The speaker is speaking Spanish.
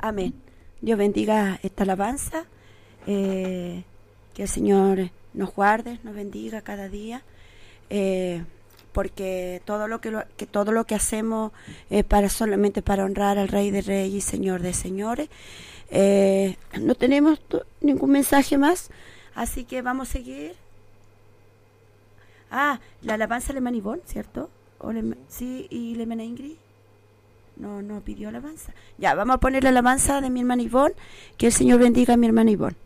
Amén. Dios bendiga esta alabanza. Que el Señor nos guarde, nos bendiga cada día. Porque todo lo que hacemos es solamente para honrar al Rey de Reyes y Señor de Señores. No tenemos ningún mensaje más, así que vamos a seguir. La alabanza de Manibón, ¿cierto? Sí, y la hermana Ingrid no pidió alabanza. Ya, vamos a poner la alabanza de mi hermana Ivonne. Que el Señor bendiga a mi hermana Ivonne.